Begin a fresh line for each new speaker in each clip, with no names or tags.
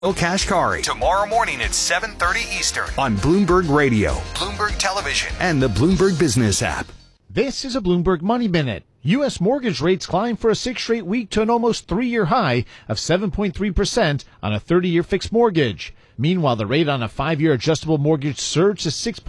Kashkari tomorrow morning at 7:30 Eastern on Bloomberg Radio, Bloomberg Television, and the Bloomberg Business app.
This is a Bloomberg Money Minute. U.S. mortgage rates climbed for a sixth straight week to an almost 3-year high of 7.3% on a 30-year fixed mortgage. Meanwhile, the rate on a 5-year adjustable mortgage surged to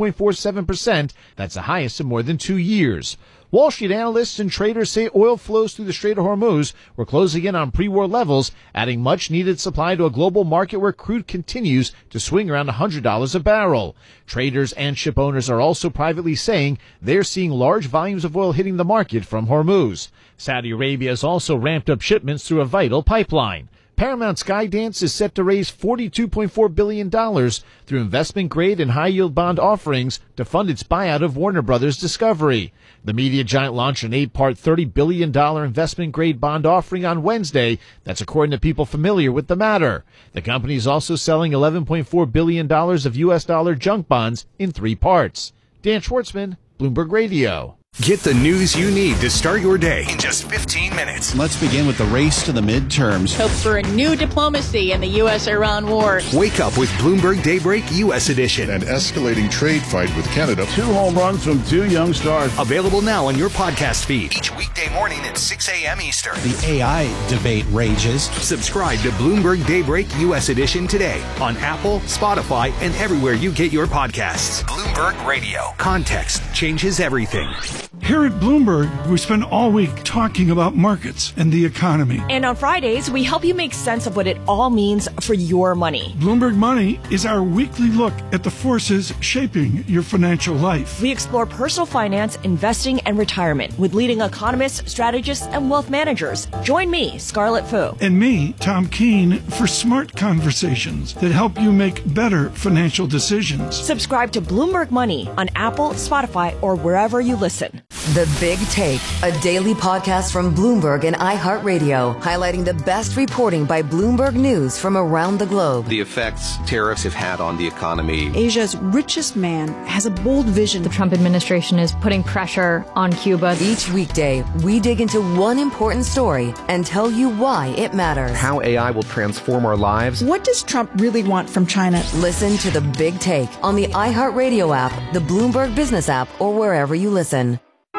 6.47%. That's the highest in more than 2 years. Wall Street analysts and traders say oil flows through the Strait of Hormuz were closing in on pre-war levels, adding much-needed supply to a global market where crude continues to swing around $100 a barrel. Traders and ship owners are also privately saying they're seeing large volumes of oil hitting the market from Hormuz. Saudi Arabia has also ramped up shipments through a vital pipeline. Paramount Skydance is set to raise $42.4 billion through investment-grade and high-yield bond offerings to fund its buyout of Warner Brothers Discovery. The media giant launched an 8-part $30 billion investment-grade bond offering on Wednesday. That's according to people familiar with the matter. The company is also selling $11.4 billion of U.S. dollar junk bonds in 3 parts. Dan Schwartzman, Bloomberg Radio.
Get the news you need to start your day in just 15 minutes.
Let's begin with the race to the midterms.
Hope for a new diplomacy in the U.S.-Iran war.
Wake up with Bloomberg Daybreak U.S. Edition.
An escalating trade fight with Canada.
2 home runs from 2 young stars.
Available now on your podcast feed. Each weekday morning at 6 a.m. Eastern.
The AI debate rages.
Subscribe to Bloomberg Daybreak U.S. Edition today on Apple, Spotify, and everywhere you get your podcasts. Bloomberg Radio. Context changes everything.
Here at Bloomberg, we spend all week talking about markets and the economy.
And on Fridays, we help you make sense of what it all means for your money.
Bloomberg Money is our weekly look at the forces shaping your financial life.
We explore personal finance, investing, and retirement with leading economists, strategists, and wealth managers. Join me, Scarlett Fu.
And me, Tom Keene, for smart conversations that help you make better financial decisions.
Subscribe to Bloomberg Money on Apple, Spotify, or wherever you listen.
The Big Take, a daily podcast from Bloomberg and iHeartRadio, highlighting the best reporting by Bloomberg News from around the globe.
The effects tariffs have had on the economy.
Asia's richest man has a bold vision.
The Trump administration is putting pressure on Cuba.
Each weekday, we dig into one important story and tell you why it matters.
How AI will transform our lives.
What does Trump really want from China?
Listen to The Big Take on the iHeartRadio app, the Bloomberg Business app, or wherever you listen.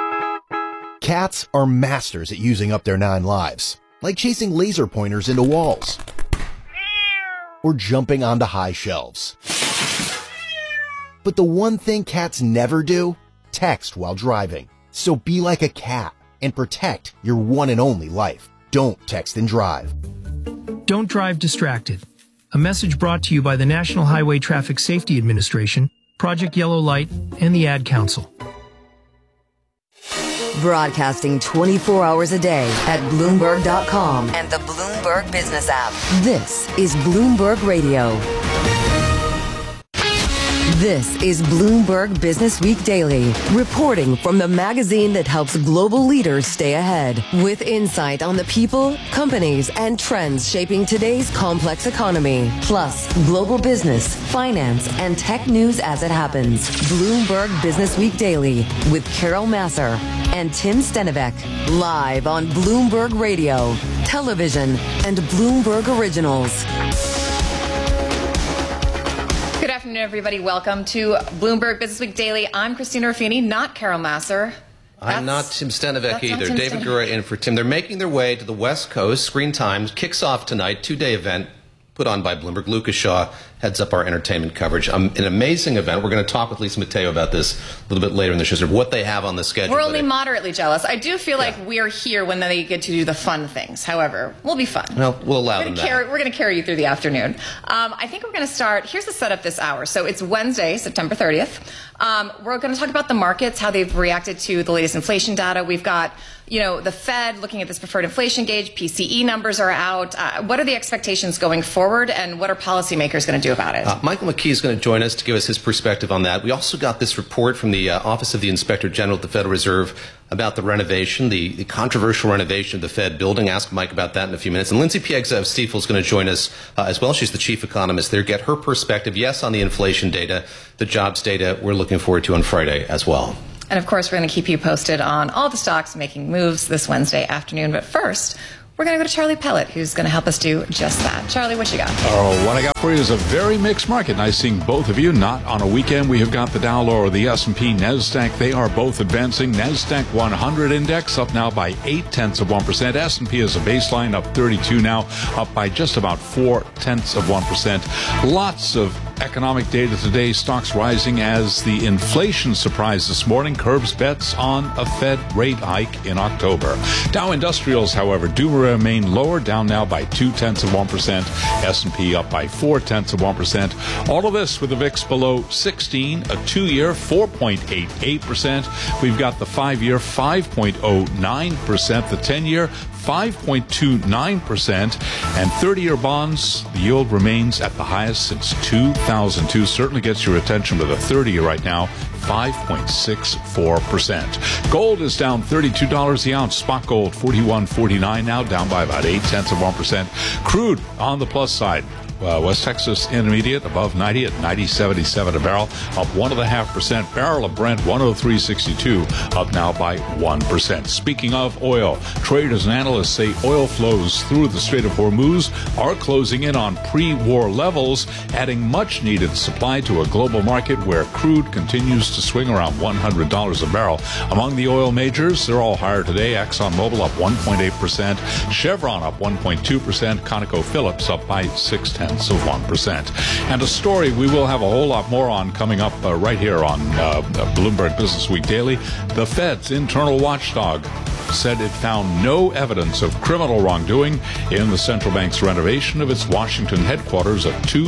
Cats are masters at using up their 9 lives, like chasing laser pointers into walls or jumping onto high shelves. But the one thing cats never do, text while driving. So be like a cat and protect your one and only life. Don't text and drive.
Don't drive distracted. A message brought to you by the National Highway Traffic Safety Administration, Project Yellow Light, and the Ad Council.
Broadcasting 24 hours a day at Bloomberg.com and the Bloomberg Business app. This is Bloomberg Radio. This is Bloomberg Business Week Daily, reporting from the magazine that helps global leaders stay ahead, with insight on the people, companies, and trends shaping today's complex economy, plus global business, finance, and tech news as it happens. Bloomberg Business Week Daily with Carol Massar and Tim Stenivek, live on Bloomberg Radio, television, and Bloomberg Originals.
Good afternoon, everybody. Welcome to Bloomberg Business Week Daily. I'm Christina Ruffini, not Carol Massar.
I'm not Tim Stenivek either. David Gura in for Tim. They're making their way to the West Coast. Screen Times kicks off tonight, 2-day event put on by Bloomberg. Lucas Shaw heads up our entertainment coverage. An amazing event. We're going to talk with Lisa Mateo about this a little bit later in the show, sort of what they have on the schedule.
We're only moderately jealous. I do feel like we're here when they get to do the fun things. However, we'll be fun.
Well, we'll allow them that.
We're going to carry you through the afternoon. I think we're going to start. Here's the setup this hour. So it's Wednesday, September 30th. We're going to talk about the markets, how they've reacted to the latest inflation data. We've got, the Fed looking at this preferred inflation gauge. PCE numbers are out. What are the expectations going forward, and what are policymakers going to do about it?
Michael McKee is going to join us to give us his perspective on that. We also got this report from the Office of the Inspector General at the Federal Reserve about the renovation, the controversial renovation of the Fed building. Ask Mike about that in a few minutes. And Lindsay Piegza of Stifel is going to join us as well. She's the chief economist there. Get her perspective, yes, on the inflation data, the jobs data we're looking forward to on Friday as well.
And, of course, we're going to keep you posted on all the stocks making moves this Wednesday afternoon. But first, we're going to go to Charlie Pellet, who's going to help us do just that. Charlie, what you got?
Oh, what I got for you is a very mixed market. Nice seeing both of you. Not on a weekend. We have got the Dow lower, the S&P, NASDAQ. They are both advancing. NASDAQ 100 index up now by 0.8%. S&P is a baseline up 32 now, up by just about 0.4%. Lots of economic data today. Stocks rising as the inflation surprise this morning curbs bets on a Fed rate hike in October. Dow Industrials, however, do remain lower, down now by 0.2%. S&P up by 0.4%. All of this with the VIX below 16, a 2-year 4.88%. We've got the 5-year 5.09%, the 10-year 5.29%, and 30-year bonds, the yield remains at the highest since 2002. Certainly gets your attention with a 30-year right now, 5.64%. Gold is down $32 the ounce. Spot gold $41.49 now, down by about 0.8%. Crude on the plus side. West Texas Intermediate above 90 at 90.77 a barrel, up 1.5%. Barrel of Brent 103.62, up now by 1%. Speaking of oil, traders and analysts say oil flows through the Strait of Hormuz are closing in on pre-war levels, adding much-needed supply to a global market where crude continues to swing around $100 a barrel. Among the oil majors, they're all higher today. ExxonMobil up 1.8%, Chevron up 1.2%, ConocoPhillips up by 0.6%. And a story we will have a whole lot more on coming up right here on Bloomberg Business Week Daily. The Fed's internal watchdog said it found no evidence of criminal wrongdoing in the central bank's renovation of its Washington headquarters, a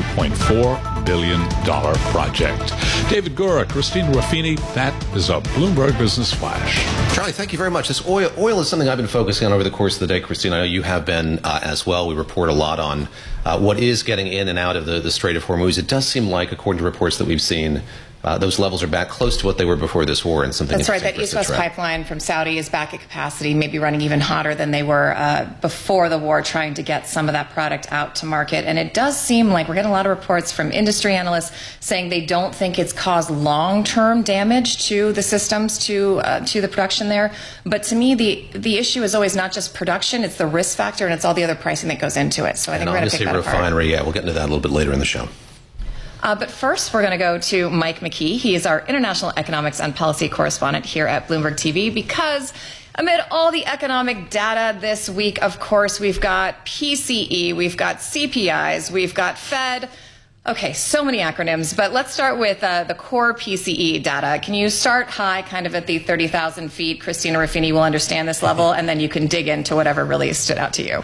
$2.4 billion project. David Gura, Christina Ruffini, that is a Bloomberg Business Flash.
Charlie, thank you very much. This oil is something I've been focusing on over the course of the day. Christina, I know you have been as well. We report a lot on what is getting in and out of the Strait of Hormuz. It does seem like, according to reports that we've seen, those levels are back close to what they were before this war, and something.
That's right. That East-West pipeline from Saudi is back at capacity, maybe running even hotter than they were before the war, trying to get some of that product out to market. And it does seem like we're getting a lot of reports from industry analysts saying they don't think it's caused long-term damage to the systems, to the production there. But to me, the issue is always not just production; it's the risk factor and it's all the other pricing that goes into it. So I think we're going to pick that apart.
Refinery, yeah, we'll get into that a little bit later in the show.
But first, we're going to go to Mike McKee. He is our international economics and policy correspondent here at Bloomberg TV, because amid all the economic data this week, of course, we've got PCE, we've got CPIs, we've got Fed. Okay, so many acronyms, but let's start with the core PCE data. Can you start high, kind of at the 30,000 feet? Christina Ruffini will understand this level, and then you can dig into whatever really stood out to you.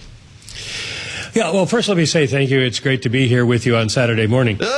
Yeah, well, first let me say thank you. It's great to be here with you on Saturday morning.
Mea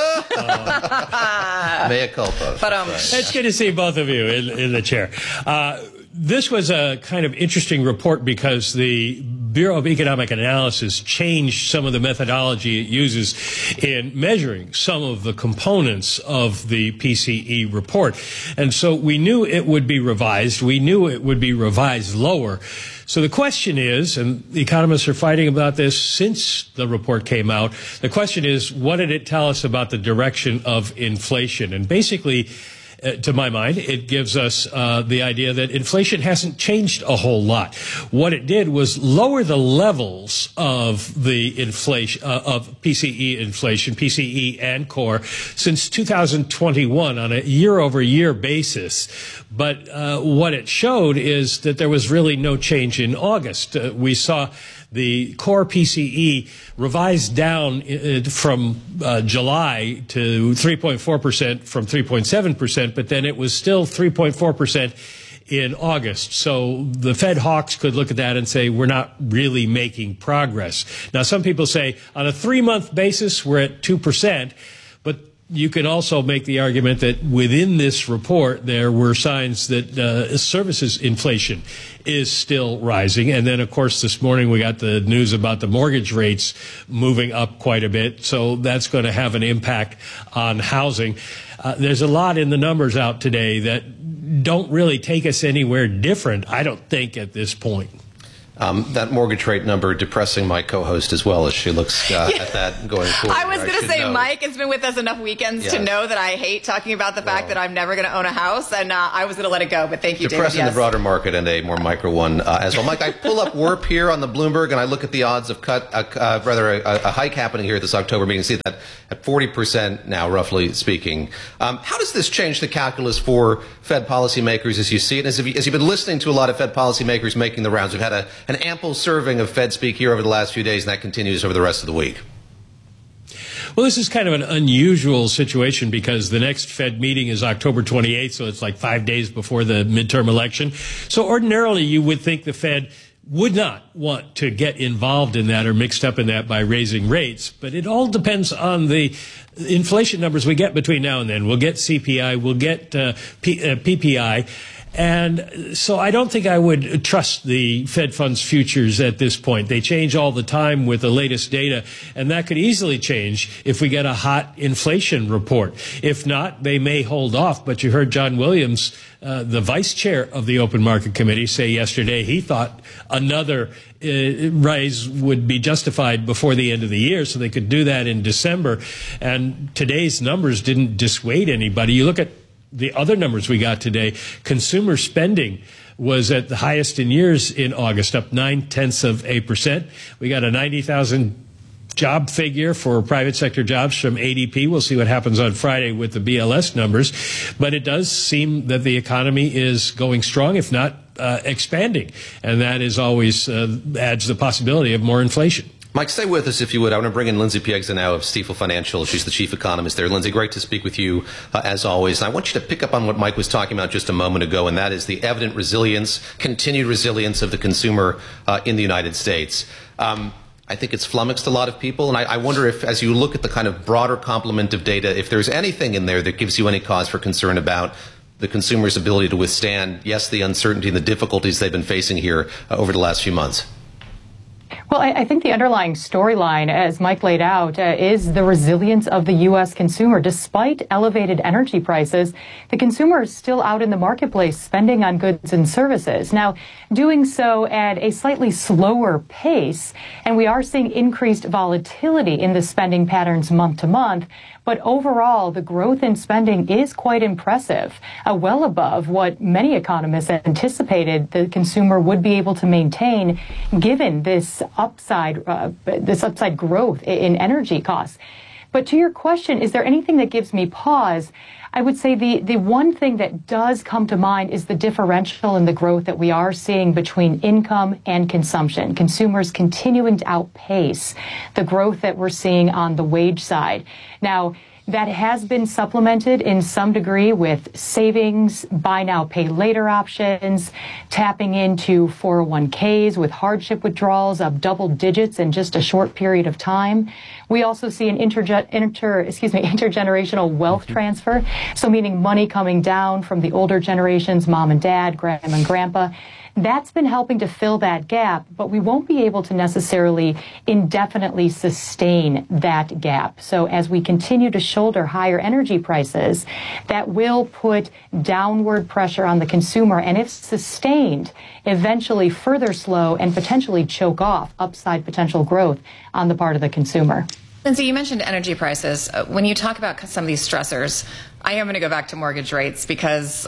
culpa.
It's good to see both of you in the chair. This was a kind of interesting report because the Bureau of Economic Analysis changed some of the methodology it uses in measuring some of the components of the PCE report. And so we knew it would be revised. We knew it would be revised lower. So the question is, and the economists are fighting about this since the report came out, the question is, what did it tell us about the direction of inflation? And basically, to my mind, it gives us the idea that inflation hasn't changed a whole lot. What it did was lower the levels of the inflation, of PCE inflation, PCE and core, since 2021 on a year-over-year basis. But what it showed is that there was really no change in August. We saw the core PCE revised down from July to 3.4% from 3.7%, but then it was still 3.4% in August. So the Fed hawks could look at that and say, we're not really making progress. Now, some people say on a 3-month basis, we're at 2%, but you can also make the argument that within this report, there were signs that services inflation is still rising. And then, of course, this morning we got the news about the mortgage rates moving up quite a bit. So that's going to have an impact on housing. There's a lot in the numbers out today that don't really take us anywhere different, I don't think, at this point.
That mortgage rate number depressing my co-host as well as she looks at that going forward.
I was going to say, Mike has been with us enough weekends to know that I hate talking about the fact that I'm never going to own a house, and I was going to let it go, but thank you, David.
Depressing the broader market and a more micro one as well. Mike, I pull up WERP here on the Bloomberg, and I look at the odds of a hike happening here at this October meeting. See that at 40% now, roughly speaking. How does this change the calculus for Fed policymakers as you see it? As you've been listening to a lot of Fed policymakers making the rounds, we've had an ample serving of Fed speak here over the last few days, and that continues over the rest of the week.
Well, this is kind of an unusual situation because the next Fed meeting is October 28th, so it's like 5 days before the midterm election. So ordinarily, you would think the Fed would not want to get involved in that or mixed up in that by raising rates. But it all depends on the inflation numbers we get between now and then. We'll get CPI, we'll get PPI. And so I don't think I would trust the Fed funds futures at this point. They change all the time with the latest data, and that could easily change if we get a hot inflation report. If not, they may hold off. But you heard John Williams, the vice chair of the Open Market Committee, say yesterday he thought another rise would be justified before the end of the year, so they could do that in December. And today's numbers didn't dissuade anybody. You look at the other numbers we got today. Consumer spending was at the highest in years in August, up 0.9%. We got a 90,000 job figure for private sector jobs from ADP. We'll see what happens on Friday with the BLS numbers. But it does seem that the economy is going strong, if not expanding. And that is always adds the possibility of more inflation.
Mike, stay with us if you would. I want to bring in Lindsay Piegza now of Stifel Financial. She's the chief economist there. Lindsay, great to speak with you as always. And I want you to pick up on what Mike was talking about just a moment ago, and that is the evident resilience, continued resilience of the consumer in the United States. I think it's flummoxed a lot of people, and I wonder if, as you look at the kind of broader complement of data, if there's anything in there that gives you any cause for concern about the consumer's ability to withstand, yes, the uncertainty and the difficulties they've been facing here over the last few months.
Well, I think the underlying storyline, as Mike laid out, is the resilience of the U.S. consumer. Despite elevated energy prices, the consumer is still out in the marketplace spending on goods and services. Now, doing so at a slightly slower pace, and we are seeing increased volatility in the spending patterns month to month. But overall, the growth in spending is quite impressive, well above what many economists anticipated the consumer would be able to maintain given this upside growth in energy costs. But to your question, is there anything that gives me pause? I would say the one thing that does come to mind is the differential in the growth that we are seeing between income and consumption. Consumers continuing to outpace the growth that we're seeing on the wage side. Now, that has been supplemented in some degree with savings, buy now, pay later options, tapping into 401ks with hardship withdrawals up double digits in just a short period of time. We also see an intergenerational wealth transfer, so meaning money coming down from the older generations, mom and dad, grandma and grandpa. That's been helping to fill that gap, but we won't be able to necessarily indefinitely sustain that gap. So as we continue to shoulder higher energy prices, that will put downward pressure on the consumer, and if sustained, eventually further slow and potentially choke off upside potential growth on the part of the consumer.
Lindsay, you mentioned energy prices. When you talk about some of these stressors, I am going to go back to mortgage rates because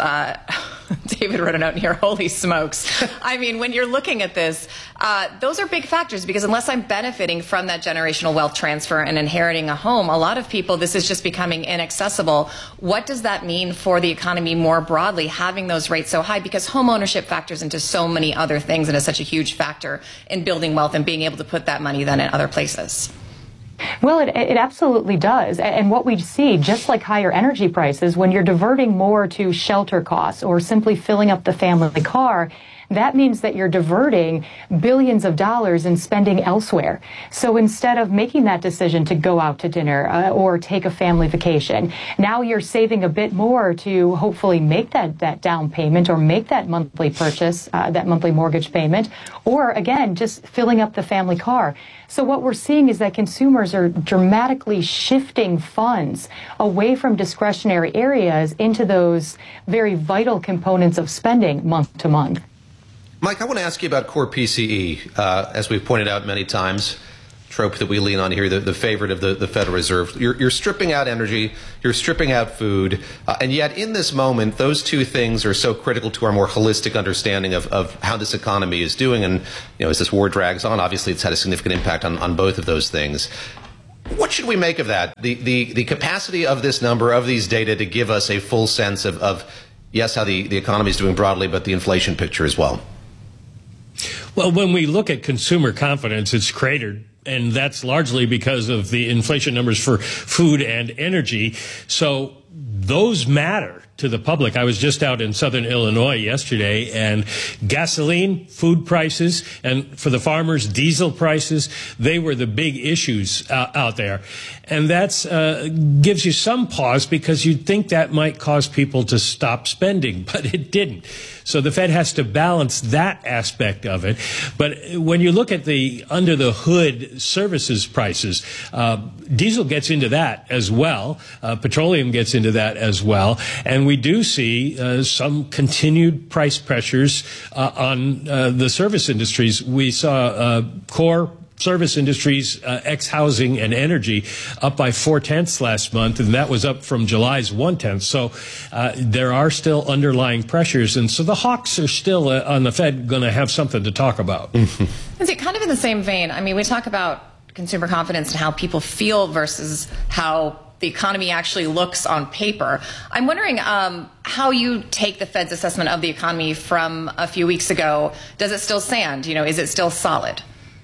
David wrote a note in here, holy smokes. I mean, when you're looking at this, those are big factors because unless I'm benefiting from that generational wealth transfer and inheriting a home, a lot of people, this is just becoming inaccessible. What does that mean for the economy more broadly, having those rates so high? Because home ownership factors into so many other things and is such a huge factor in building wealth and being able to put that money then in other places.
Well, it absolutely does. And what we see, just like higher energy prices, when you're diverting more to shelter costs or simply filling up the family car, that means that you're diverting billions of dollars in spending elsewhere. So instead of making that decision to go out to dinner or take a family vacation, now you're saving a bit more to hopefully make that down payment or make that monthly purchase, that monthly mortgage payment, or again, just filling up the family car. So what we're seeing is that consumers are dramatically shifting funds away from discretionary areas into those very vital components of spending month to month.
Mike, I want to ask you about core PCE. As we've pointed out many times, trope that we lean on here, the favorite of the Federal Reserve. You're stripping out energy, you're stripping out food, and yet in this moment, those two things are so critical to our more holistic understanding of how this economy is doing. And as this war drags on, obviously it's had a significant impact on both of those things. What should we make of that? The capacity of this number, of these data, to give us a full sense of yes, how the economy is doing broadly, but the inflation picture as well.
Well, when we look at consumer confidence, it's cratered. And that's largely because of the inflation numbers for food and energy. So those matter to the public. I was just out in southern Illinois yesterday, and gasoline, food prices, and for the farmers, diesel prices, they were the big issues out there. And that's gives you some pause, because you'd think that might cause people to stop spending, but it didn't. So the Fed has to balance that aspect of it. But when you look at the under the hood services prices, diesel gets into that as well. Petroleum gets into that as well. And we do see some continued price pressures on the service industries. We saw core service industries, ex-housing and energy, up by 0.4 last month, and that was up from July's 0.1. So there are still underlying pressures, and so the hawks are still on the Fed going to have something to talk about.
Is it kind of in the same vein? I mean, we talk about consumer confidence and how people feel versus how the economy actually looks on paper. I'm wondering how you take the Fed's assessment of the economy from a few weeks ago. Does it still stand? Is it still solid?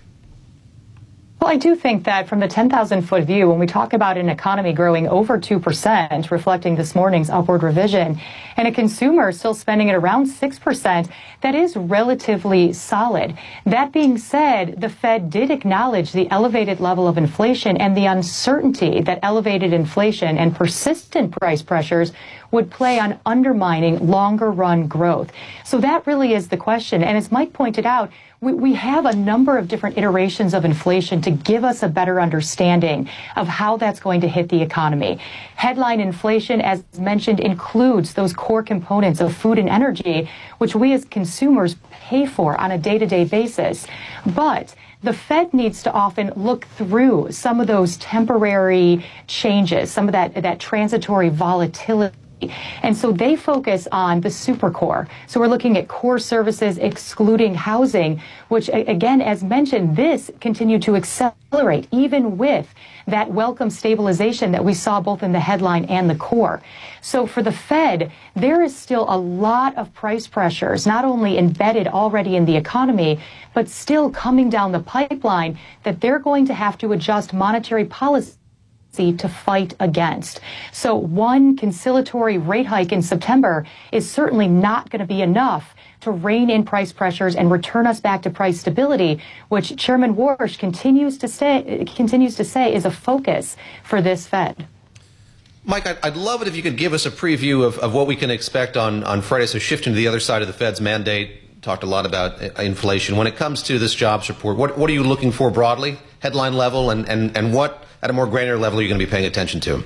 Well, I do think that from the 10,000-foot view, when we talk about an economy growing over 2%, reflecting this morning's upward revision, and a consumer still spending at around 6%, that is relatively solid. That being said, the Fed did acknowledge the elevated level of inflation and the uncertainty that elevated inflation and persistent price pressures would play on undermining longer-run growth. So that really is the question. And as Mike pointed out, we have a number of different iterations of inflation to give us a better understanding of how that's going to hit the economy. Headline inflation, as mentioned, includes those core components of food and energy, which we as consumers pay for on a day-to-day basis. But the Fed needs to often look through some of those temporary changes, some of that transitory volatility. And so they focus on the super core. So we're looking at core services excluding housing, which, again, as mentioned, this continued to accelerate even with that welcome stabilization that we saw both in the headline and the core. So for the Fed, there is still a lot of price pressures, not only embedded already in the economy, but still coming down the pipeline that they're going to have to adjust monetary policy to fight against. So one conciliatory rate hike in September is certainly not going to be enough to rein in price pressures and return us back to price stability, which Chairman Warsh continues to say is a focus for this Fed.
Mike, I'd love it if you could give us a preview of what we can expect on Friday. So shifting to the other side of the Fed's mandate, talked a lot about inflation. When it comes to this jobs report, what are you looking for broadly, headline level, and what at a more granular level are you going to be paying attention to?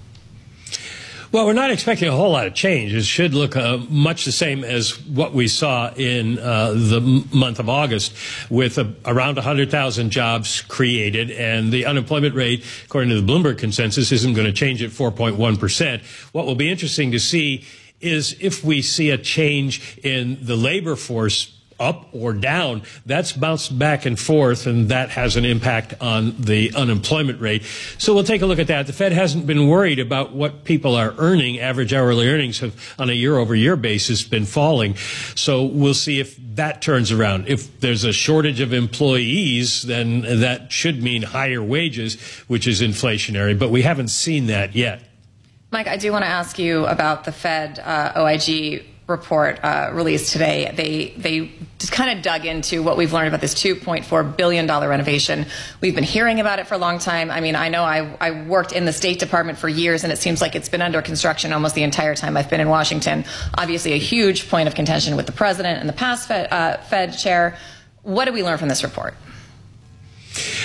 Well, we're not expecting a whole lot of change. It should look much the same as what we saw in the month of August, with around 100,000 jobs created, and the unemployment rate, according to the Bloomberg consensus, isn't going to change at 4.1%. What will be interesting to see is if we see a change in the labor force, up or down. That's bounced back and forth, and that has an impact on the unemployment rate. So we'll take a look at that. The Fed hasn't been worried about what people are earning. Average hourly earnings have, on a year-over-year basis, been falling. So we'll see if that turns around. If there's a shortage of employees, then that should mean higher wages, which is inflationary, but we haven't seen that yet.
Mike, I do want to ask you about the Fed OIG report released today. They just kind of dug into what we've learned about this $2.4 billion renovation. We've been hearing about it for a long time. I mean, I know I worked in the State Department for years, and it seems like it's been under construction almost the entire time I've been in Washington. Obviously, a huge point of contention with the president and the past Fed chair. What did we learn from this report?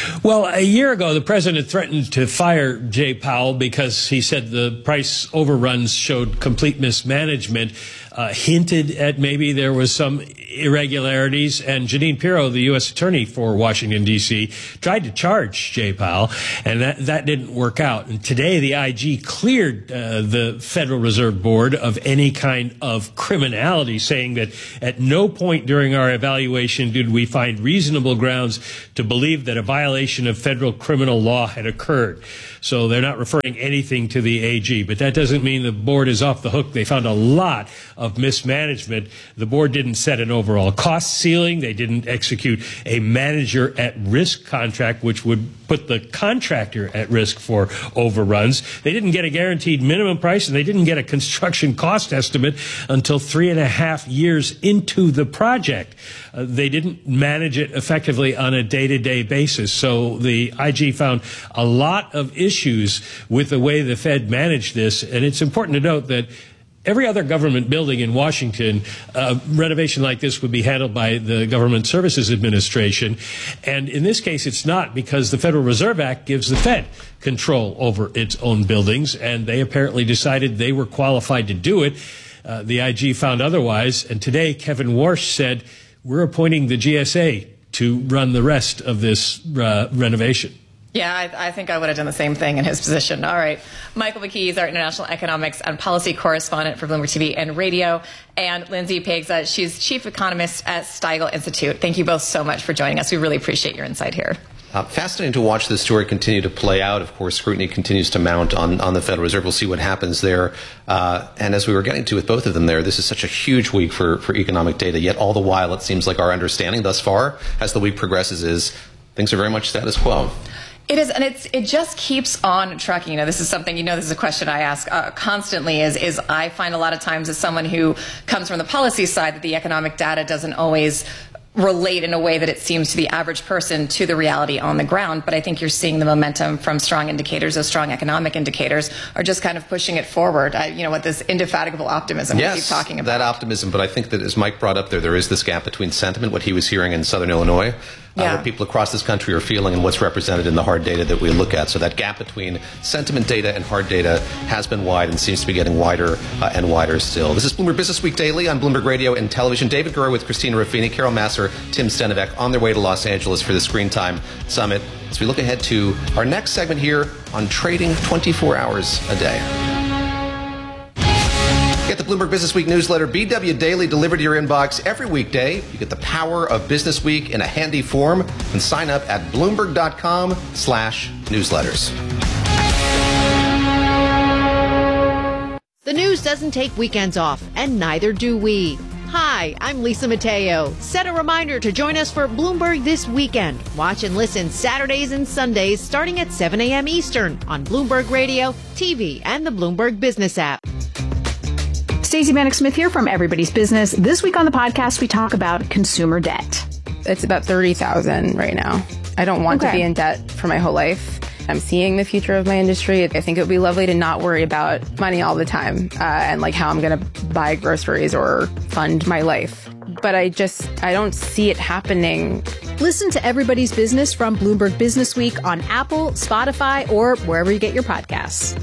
Well, a year ago, the president threatened to fire Jay Powell because he said the price overruns showed complete mismanagement, hinted at maybe there was some irregularities, and Jeanine Pirro, the U.S. attorney for Washington, D.C., tried to charge Jay Powell, and that didn't work out. And today, the IG cleared the Federal Reserve Board of any kind of criminality, saying that at no point during our evaluation did we find reasonable grounds to believe that a violation of federal criminal law had occurred. So they're not referring anything to the AG, but that doesn't mean the board is off the hook. They found a lot of mismanagement. The board didn't set an overall cost ceiling. They didn't execute a manager at risk contract, which would put the contractor at risk for overruns. They didn't get a guaranteed minimum price, and they didn't get a construction cost estimate until 3.5 years into the project. They didn't manage it effectively on a day-to-day basis. So the IG found a lot of issues with the way the Fed managed this, and it's important to note that every other government building in Washington, renovation like this would be handled by the Government Services Administration. And in this case, it's not, because the Federal Reserve Act gives the Fed control over its own buildings, and they apparently decided they were qualified to do it. The IG found otherwise, and today Kevin Warsh said, we're appointing the GSA to run the rest of this renovation.
Yeah, I think I would have done the same thing in his position. All right. Michael McKee is our international economics and policy correspondent for Bloomberg TV and Radio. And Lindsay Piggs, she's chief economist at Steigel Institute. Thank you both so much for joining us. We really appreciate your insight here.
Fascinating to watch this story continue to play out. Of course, scrutiny continues to mount on the Federal Reserve. We'll see what happens there. And as we were getting to with both of them there, this is such a huge week for economic data. Yet all the while, it seems like our understanding thus far, as the week progresses, is things are very much status quo.
It is, and it just keeps on trucking. This is something, this is a question I ask constantly, is I find a lot of times as someone who comes from the policy side that the economic data doesn't always relate in a way that it seems to the average person to the reality on the ground. But I think you're seeing the momentum from strong indicators. Those strong economic indicators are just kind of pushing it forward. With this indefatigable optimism we keep talking about.
That optimism. But I think that, as Mike brought up there is this gap between sentiment, what he was hearing in Southern Illinois, what people across this country are feeling, and what's represented in the hard data that we look at. So that gap between sentiment data and hard data has been wide and seems to be getting wider and wider still. This is Bloomberg Business Week Daily on Bloomberg Radio and Television. David Gura with Christina Ruffini, Carol Massar, Tim Stenivek on their way to Los Angeles for the Screen Time Summit as we look ahead to our next segment here on trading 24 hours a day. Get the Bloomberg Business Week newsletter, BW Daily, delivered to your inbox every weekday. You get the power of Business Week in a handy form, and sign up at Bloomberg.com/newsletters.
The news doesn't take weekends off, and neither do we. Hi, I'm Lisa Mateo. Set a reminder to join us for Bloomberg This Weekend. Watch and listen Saturdays and Sundays starting at 7 a.m. Eastern on Bloomberg Radio, TV, and the Bloomberg Business app.
Stacey Bannock Smith here from Everybody's Business. This week on the podcast, we talk about consumer debt.
It's about $30,000 right now. I don't want to be in debt for my whole life. I'm seeing the future of my industry. I think it would be lovely to not worry about money all the time and how I'm going to buy groceries or fund my life. But I don't see it happening.
Listen to Everybody's Business from Bloomberg Business Week on Apple, Spotify, or wherever you get your podcasts.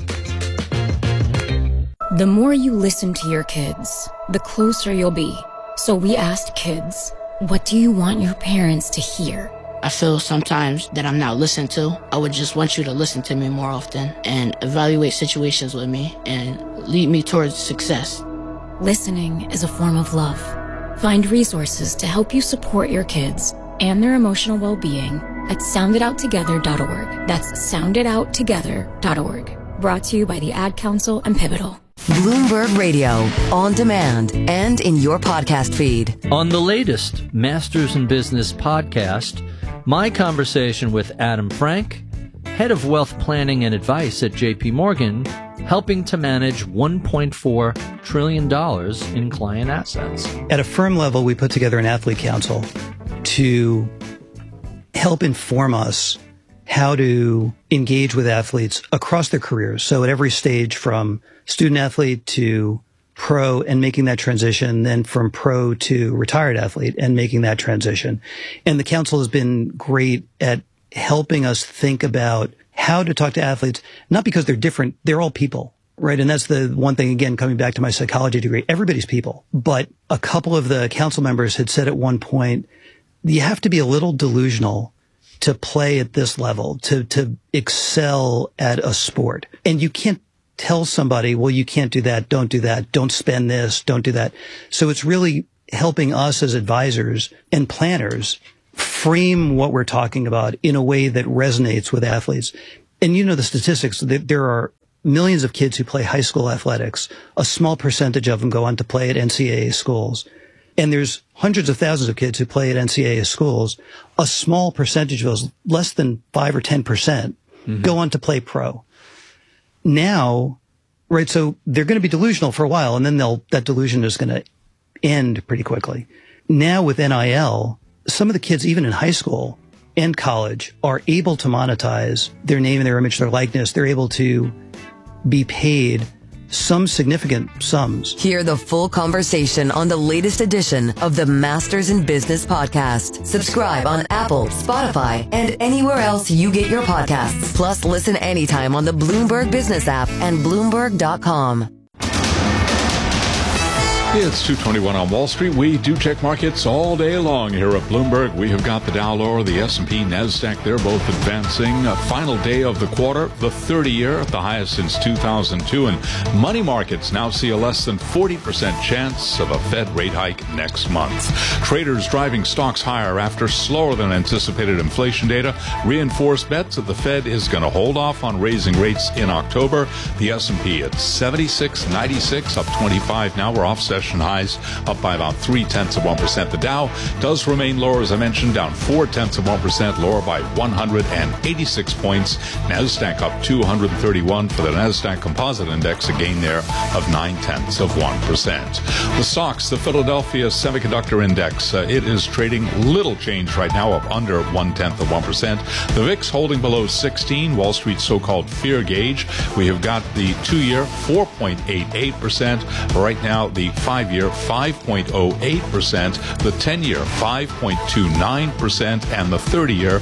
The more you listen to your kids, the closer you'll be. So we asked kids, what do you want your parents to hear?
I feel sometimes that I'm not listened to. I would just want you to listen to me more often and evaluate situations with me and lead me towards success.
Listening is a form of love. Find resources to help you support your kids and their emotional well-being at sounditouttogether.org. That's sounditouttogether.org. Brought to you by the Ad Council and Pivotal.
Bloomberg Radio, on demand and in your podcast feed.
On the latest Masters in Business podcast, my conversation with Adam Frank, head of wealth planning and advice at JP Morgan, helping to manage $1.4 trillion in client assets.
At a firm level, we put together an athlete council to help inform us how to engage with athletes across their careers. So at every stage, from student athlete to pro and making that transition, then from pro to retired athlete and making that transition. And the council has been great at helping us think about how to talk to athletes, not because they're different, they're all people, right? And that's the one thing, again, coming back to my psychology degree, everybody's people. But a couple of the council members had said at one point, you have to be a little delusional to play at this level, to excel at a sport. And you can't tell somebody, well, you can't do that, don't spend this, don't do that. So it's really helping us as advisors and planners frame what we're talking about in a way that resonates with athletes. And you know the statistics, there are millions of kids who play high school athletics. A small percentage of them go on to play at NCAA schools. And there's hundreds of thousands of kids who play at NCAA schools. A small percentage of those, less than 5 or 10%, go on to play pro. Now, right, so they're going to be delusional for a while, and then that delusion is going to end pretty quickly. Now with NIL, some of the kids, even in high school and college, are able to monetize their name and their image, their likeness. They're able to be paid some significant sums.
Hear the full conversation on the latest edition of the Masters in Business podcast. Subscribe on Apple, Spotify, and anywhere else you get your podcasts. Plus, listen anytime on the Bloomberg Business app and Bloomberg.com.
It's 2:21 on Wall Street. We do check markets all day long here at Bloomberg. We have got the Dow lower, the S&P, NASDAQ. They're both advancing. Final day of the quarter, the 30-year, the highest since 2002. And money markets now see a less than 40% chance of a Fed rate hike next month. Traders driving stocks higher after slower than anticipated inflation data reinforce bets that the Fed is going to hold off on raising rates in October. The S&P at 76.96, up 25 now. We're off session highs, up by about 0.3%. The Dow does remain lower, as I mentioned, down 0.4%, lower by 186 points. NASDAQ up 231 for the NASDAQ Composite Index, a gain there of 0.9%. The SOX, the Philadelphia Semiconductor Index, it is trading little change right now, up under 0.1%. The VIX holding below 16, Wall Street's so-called fear gauge. We have got the 2-year 4.88%. Right now, the 5-year 5.08%, the 10-year 5.29%, and the 30-year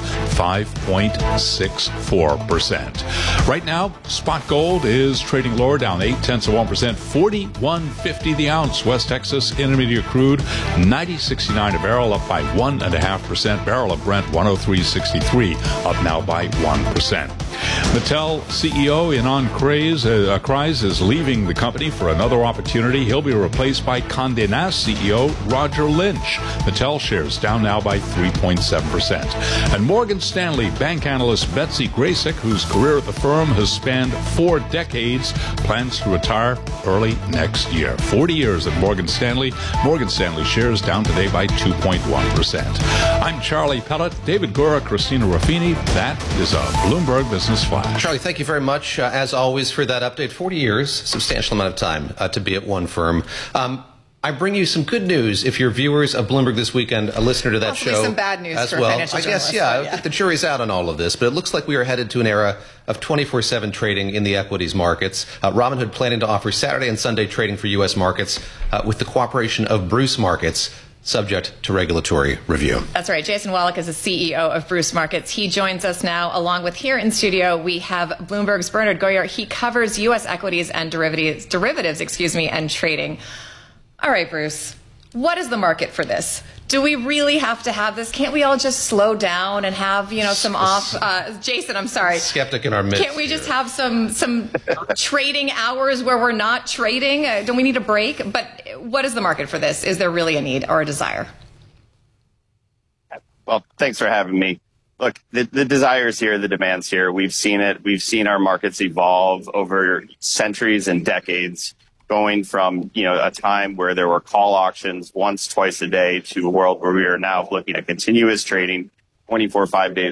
5.64%. Right now, spot gold is trading lower, down 0.8%, $41.50 the ounce. West Texas Intermediate crude, $90.69 a barrel, up by 1.5%. Barrel of Brent, $103.63, up now by 1%. Mattel CEO Ynon Kreiz is leaving the company for another opportunity. He'll be replaced by Condé Nast CEO Roger Lynch. Mattel shares down now by 3.7%. And Morgan Stanley bank analyst Betsy Graysick, whose career at the firm has spanned 4 decades, plans to retire early next year. 40 years at Morgan Stanley. Morgan Stanley shares down today by 2.1%. I'm Charlie Pellet, David Gura, Christina Ruffini. That is a Bloomberg Business Flash.
Charlie, thank you very much, as always, for that update. 40 years, substantial amount of time to be at one firm. I bring you some good news if you're viewers of Bloomberg This Weekend, a listener to that
Possibly
show.
Some bad news
as
for
well.
financial
I guess,
journalists,
I think the jury's out on all of this, but it looks like we are headed to an era of 24/7 trading in the equities markets. Robinhood planning to offer Saturday and Sunday trading for U.S. markets with the cooperation of Bruce Markets, subject to regulatory review.
That's right. Jason Wallach is the CEO of Bruce Markets. He joins us now, along with here in studio, we have Bloomberg's Bernard Goyer. He covers U.S. equities and derivatives, and trading. All right, Bruce, what is the market for this? Do we really have to have this? Can't we all just slow down and have, some off? Jason, I'm sorry.
Skeptic in our midst.
Can't we just have some trading hours where we're not trading? Don't we need a break? But what is the market for this? Is there really a need or a desire?
Well, thanks for having me. Look, the desire's here, the demand's here. We've seen it. We've seen our markets evolve over centuries and decades, going from, a time where there were call auctions once, twice a day to a world where we are now looking at continuous trading 5 days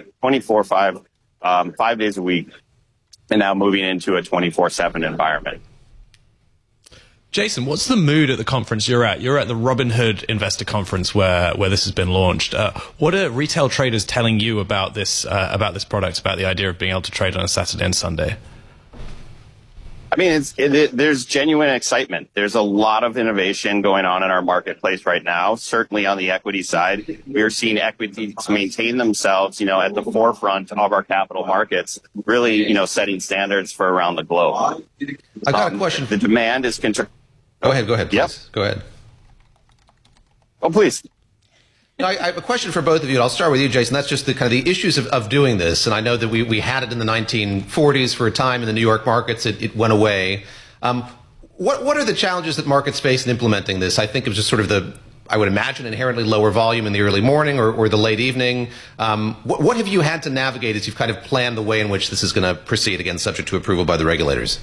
a week, and now moving into a 24/7 environment.
Jason, what's the mood at the conference you're at? You're at the Robinhood Investor Conference where this has been launched. What are retail traders telling you about this product, about the idea of being able to trade on a Saturday and Sunday?
I mean, there's genuine excitement. There's a lot of innovation going on in our marketplace right now. Certainly on the equity side, we are seeing equities maintain themselves, at the forefront of our capital markets, really, setting standards for around the globe.
I got a question.
The demand is... Go
ahead, please.
Yep.
Go ahead.
Oh, please.
I have a question for both of you, and I'll start with you, Jason. That's just the kind of the issues of doing this. And I know that we had it in the 1940s for a time in the New York markets. It went away. What are the challenges that markets face in implementing this? I think it was just sort of I would imagine, inherently lower volume in the early morning or the late evening. What have you had to navigate as you've kind of planned the way in which this is going to proceed, again, subject to approval by the regulators?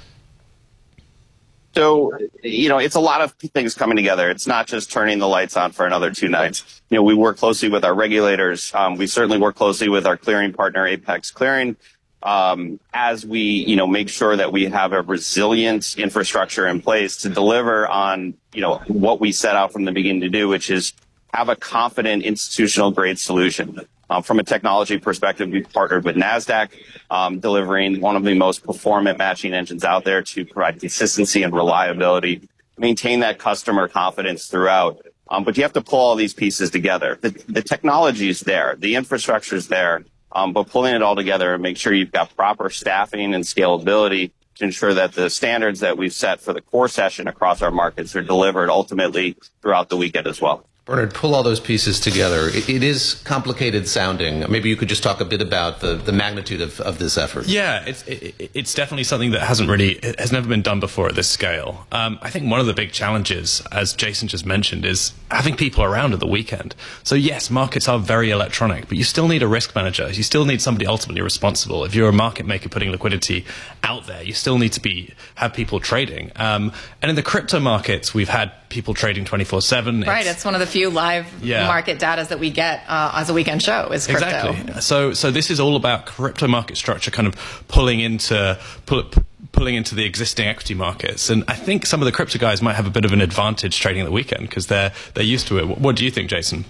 So, it's a lot of things coming together. It's not just turning the lights on for another 2 nights. We work closely with our regulators. We certainly work closely with our clearing partner, Apex Clearing, as we, make sure that we have a resilient infrastructure in place to deliver on, what we set out from the beginning to do, which is have a confident institutional grade solution. From a technology perspective, we've partnered with NASDAQ, delivering one of the most performant matching engines out there to provide consistency and reliability, maintain that customer confidence throughout. But you have to pull all these pieces together. The technology is there. The infrastructure is there. But pulling it all together and make sure you've got proper staffing and scalability to ensure that the standards that we've set for the core session across our markets are delivered ultimately throughout the weekend as well.
Bernard, pull all those pieces together. It is complicated sounding. Maybe you could just talk a bit about the magnitude of this effort.
Yeah, it's definitely something that has never been done before at this scale. I think one of the big challenges, as Jason just mentioned, is having people around at the weekend. So yes, markets are very electronic, but you still need a risk manager. You still need somebody ultimately responsible. If you're a market maker putting liquidity out there, you still need to have people trading. And in the crypto markets, we've had people trading 24/7.
Right, it's one of the few live market data that we get as a weekend show is crypto.
Exactly. So this is all about crypto market structure kind of pulling into the existing equity markets. And I think some of the crypto guys might have a bit of an advantage trading at the weekend because they're used to it. What do you think, Jason?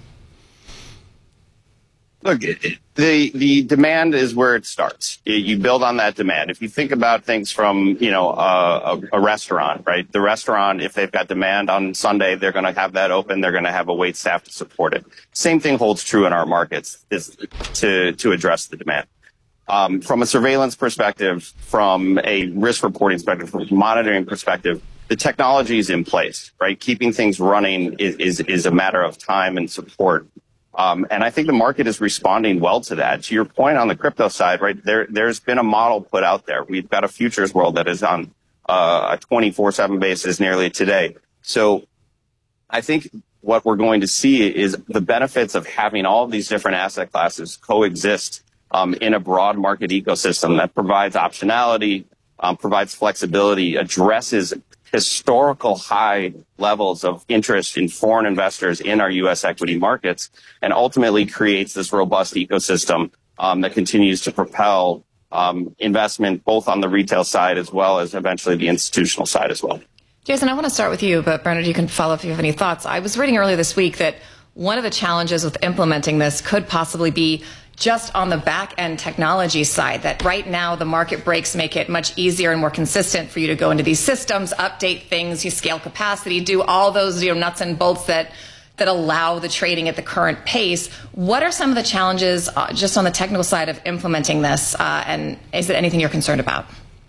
Look, the demand is where it starts. You build on that demand. If you think about things from, a restaurant, right? The restaurant, if they've got demand on Sunday, they're going to have that open. They're going to have a wait staff to support it. Same thing holds true in our markets is to address the demand. From a surveillance perspective, from a risk reporting perspective, from a monitoring perspective, the technology is in place, right? Keeping things running is a matter of time and support. And I think the market is responding well to that. To your point on the crypto side, right, there's been a model put out there. We've got a futures world that is on a 24/7 basis nearly today. So I think what we're going to see is the benefits of having all of these different asset classes coexist in a broad market ecosystem that provides optionality, provides flexibility, addresses historical high levels of interest in foreign investors in our U.S. equity markets, and ultimately creates this robust ecosystem that continues to propel investment both on the retail side as well as eventually the institutional side as well.
Jason, I want to start with you, but Bernard, you can follow if you have any thoughts. I was reading earlier this week that one of the challenges with implementing this could possibly be just on the back end technology side, that right now the market breaks make it much easier and more consistent for you to go into these systems, update things, you scale capacity, do all those nuts and bolts that allow the trading at the current pace. What are some of the challenges just on the technical side of implementing this, and is it anything you're concerned about?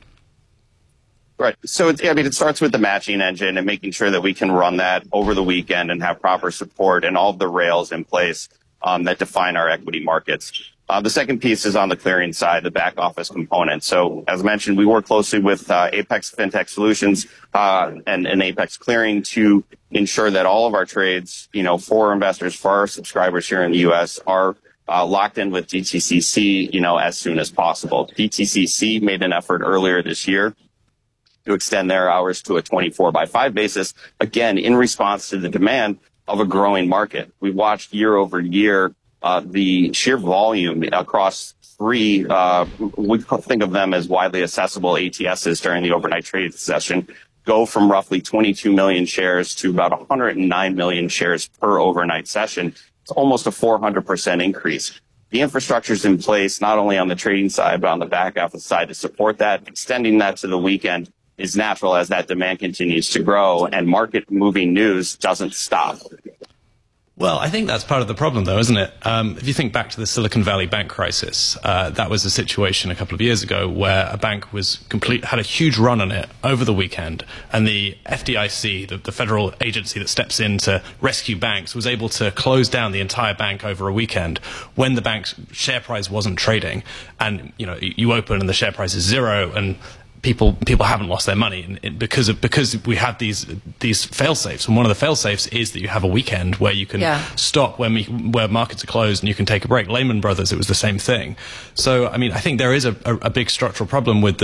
Right. So, it starts with the matching engine and making sure that we can run that over the weekend and have proper support and all of the rails in place that define our equity markets. The second piece is on the clearing side, the back office component. So, as mentioned, we work closely with Apex FinTech Solutions and Apex Clearing to ensure that all of our trades, for investors, for our subscribers here in the U.S. are locked in with DTCC, as soon as possible. DTCC made an effort earlier this year to extend their hours to a 24/5 basis, again, in response to the demand of a growing market. We watched year over year the sheer volume across three, we think of them as widely accessible ATSs during the overnight trade session, go from roughly 22 million shares to about 109 million shares per overnight session. It's almost a 400% increase. The infrastructure is in place, not only on the trading side, but on the back office side to support that, extending that to the weekend is natural as that demand continues to grow and market moving news doesn't stop.
Well, I think that's part of the problem, though, isn't it? If you think back to the Silicon Valley bank crisis, that was a situation a couple of years ago where a bank had a huge run on it over the weekend, and the FDIC, the federal agency that steps in to rescue banks, was able to close down the entire bank over a weekend when the bank's share price wasn't trading. And you open and the share price is zero, and people haven't lost their money because we have these fail safes, and one of the fail safes is that you have a weekend where you can stop where markets are closed and you can take a break. Lehman Brothers, it was the same thing. So I think there is a big structural problem with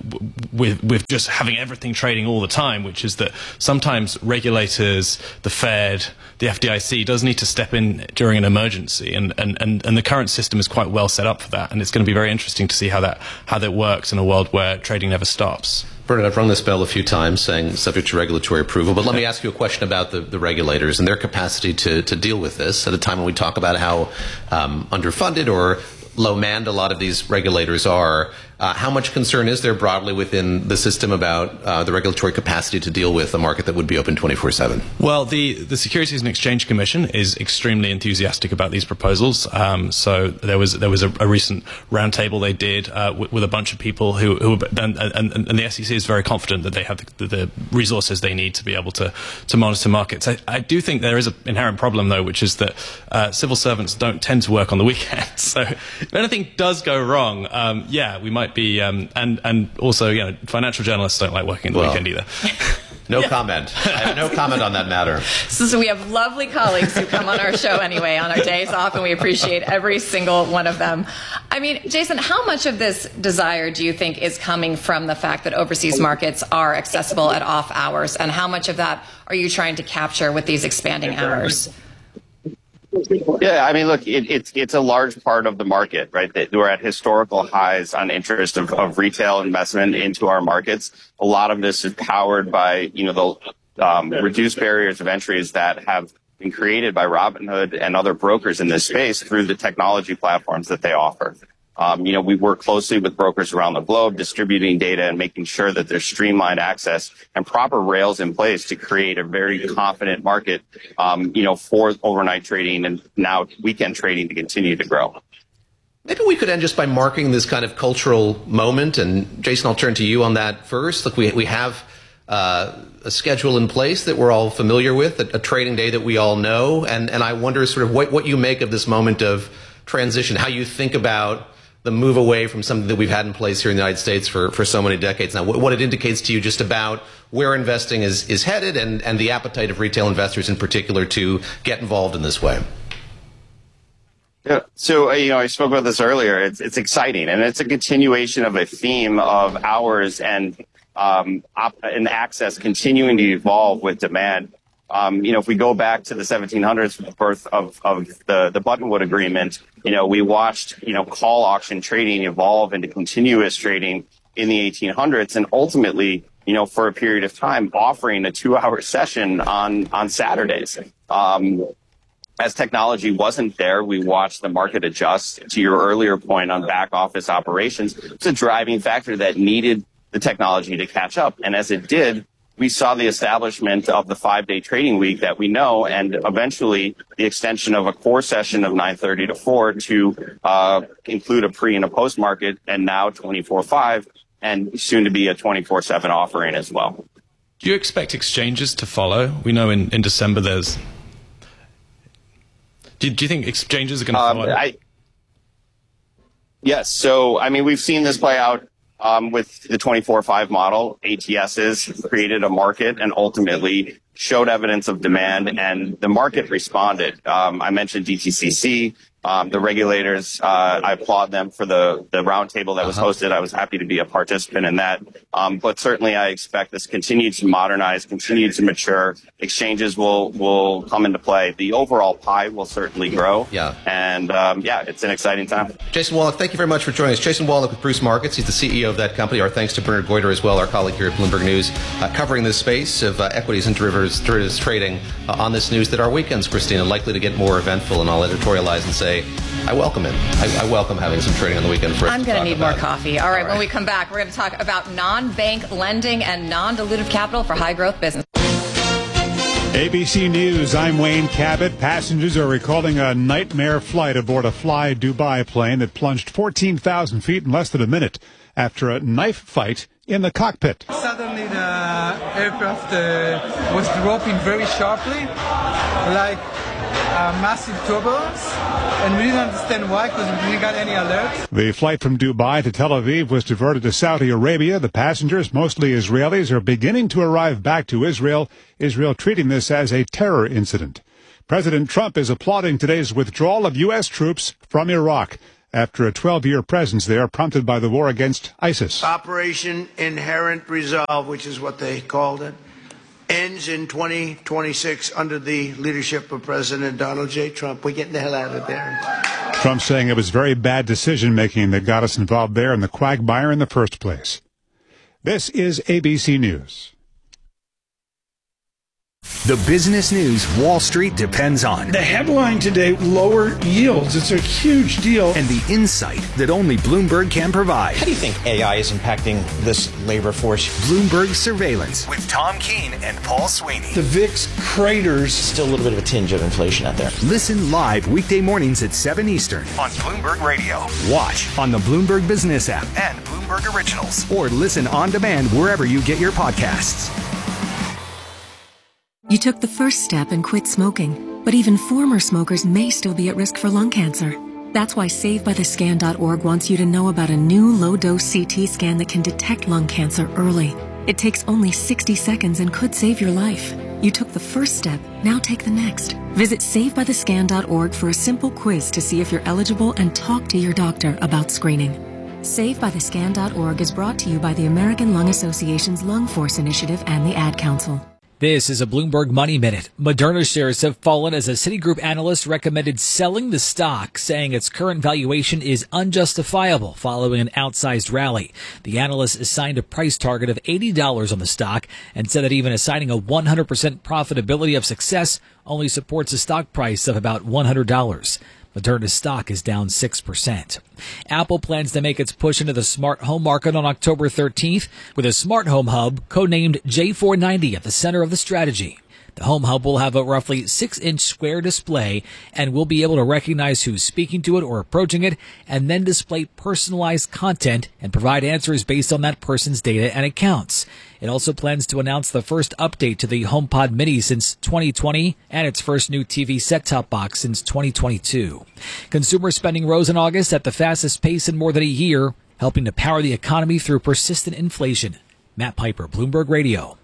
just having everything trading all the time, which is that sometimes regulators, the Fed, the FDIC does need to step in during an emergency, and the current system is quite well set up for that, and it's going to be very interesting to see how that works in a world where trading never stops.
Bernard, I've rung this bell a few times, saying subject to regulatory approval, but let me ask you a question about the regulators and their capacity to deal with this at a time when we talk about how underfunded or low-manned a lot of these regulators are. How much concern is there broadly within the system about the regulatory capacity to deal with a market that would be open 24/7?
Well, the Securities and Exchange Commission is extremely enthusiastic about these proposals. So there was a recent roundtable they did with a bunch of people who and the SEC is very confident that they have the resources they need to be able to monitor markets. I do think there is an inherent problem, though, which is that civil servants don't tend to work on the weekends. So if anything does go wrong, we might be, and also, financial journalists don't like working on the weekend either.
No comment. I have no comment on that matter.
So we have lovely colleagues who come on our show anyway on our days off, and we appreciate every single one of them. I mean, Jason, how much of this desire do you think is coming from the fact that overseas markets are accessible at off hours, and how much of that are you trying to capture with these expanding hours?
Yeah, I mean, look, it's a large part of the market, right? We're at historical highs on interest of retail investment into our markets. A lot of this is powered by, the reduced barriers of entries that have been created by Robinhood and other brokers in this space through the technology platforms that they offer. We work closely with brokers around the globe, distributing data and making sure that there's streamlined access and proper rails in place to create a very confident market, for overnight trading and now weekend trading to continue to grow.
Maybe we could end just by marking this kind of cultural moment. And Jason, I'll turn to you on that first. Look, we have a schedule in place that we're all familiar with, a trading day that we all know. And I wonder sort of what you make of this moment of transition, how you think about the move away from something that we've had in place here in the United States for so many decades now, what it indicates to you just about where investing is headed and the appetite of retail investors in particular to get involved in this way.
Yeah. So, I spoke about this earlier. It's exciting, and it's a continuation of a theme of hours and access continuing to evolve with demand. If we go back to the 1700s, the birth of the Buttonwood Agreement, we watched, call auction trading evolve into continuous trading in the 1800s, and ultimately, for a period of time, offering a 2-hour session on Saturdays. As technology wasn't there, we watched the market adjust. To your earlier point on back office operations, it's a driving factor that needed the technology to catch up. And as it did, we saw the establishment of the 5-day trading week that we know, and eventually the extension of a core session of 9:30 to 4 to include a pre and a post market, and now 24/5, and soon to be a 24/7 offering as well.
Do you expect exchanges to follow? We know in December there's... Do you think exchanges are going to follow?
Yes. So, we've seen this play out with the 24/5 model. ATSs created a market and ultimately showed evidence of demand, and the market responded. I mentioned DTCC. The regulators, I applaud them for the roundtable that was hosted. I was happy to be a participant in that. But certainly I expect this continue to modernize, continue to mature. Exchanges will come into play. The overall pie will certainly grow.
Yeah.
And it's an exciting time.
Jason Wallach, thank you very much for joining us. Jason Wallach with Bruce Markets. He's the CEO of that company. Our thanks to Bernard Goyder as well, our colleague here at Bloomberg News, covering this space of equities and derivatives trading on this news that our weekends, Christina, likely to get more eventful. And I'll editorialize and say I welcome it. I welcome having some trading on the weekend.
I'm going to need more coffee. All right, when we come back, we're going to talk about non-bank lending and non-dilutive capital for high-growth business.
ABC News, I'm Wayne Cabot. Passengers are recalling a nightmare flight aboard a Fly Dubai plane that plunged 14,000 feet in less than a minute after a knife fight in the cockpit.
Suddenly the aircraft was dropping very sharply, like massive turbulence, and we didn't understand why because we didn't got any alerts.
The flight from Dubai to Tel Aviv was diverted to Saudi Arabia. The passengers, mostly Israelis, are beginning to arrive back to Israel, treating this as a terror incident. President Trump is applauding today's withdrawal of U.S. troops from Iraq after a 12-year presence there prompted by the war against ISIS.
Operation Inherent Resolve, which is what they called it, ends in 2026 under the leadership of President Donald J. Trump. We're getting the hell out of there.
Trump saying it was very bad decision-making that got us involved there in the quagmire in the first place. This is ABC News.
The business news Wall Street depends on.
The headline today, lower yields. It's a huge deal.
And the insight that only Bloomberg can provide.
How do you think AI is impacting this labor force?
Bloomberg Surveillance with Tom Keene and Paul Sweeney.
The VIX craters.
Still a little bit of a tinge of inflation out there.
Listen live weekday mornings at 7 Eastern on Bloomberg Radio. Watch on the Bloomberg Business app and Bloomberg Originals. Or listen on demand wherever you get your podcasts.
You took the first step and quit smoking, but even former smokers may still be at risk for lung cancer. That's why SaveByTheScan.org wants you to know about a new low-dose CT scan that can detect lung cancer early. It takes only 60 seconds and could save your life. You took the first step, now take the next. Visit SaveByTheScan.org for a simple quiz to see if you're eligible and talk to your doctor about screening. SaveByTheScan.org is brought to you by the American Lung Association's Lung Force Initiative and the Ad Council.
This is a Bloomberg Money Minute. Moderna shares have fallen as a Citigroup analyst recommended selling the stock, saying its current valuation is unjustifiable following an outsized rally. The analyst assigned a price target of $80 on the stock and said that even assigning a 100% profitability of success only supports a stock price of about $100. Moderna's stock is down 6%. Apple plans to make its push into the smart home market on October 13th with a smart home hub codenamed J490 at the center of the strategy. The home hub will have a roughly 6-inch square display and will be able to recognize who's speaking to it or approaching it and then display personalized content and provide answers based on that person's data and accounts. It also plans to announce the first update to the HomePod Mini since 2020 and its first new TV set-top box since 2022. Consumer spending rose in August at the fastest pace in more than a year, helping to power the economy through persistent inflation. Matt Piper, Bloomberg Radio.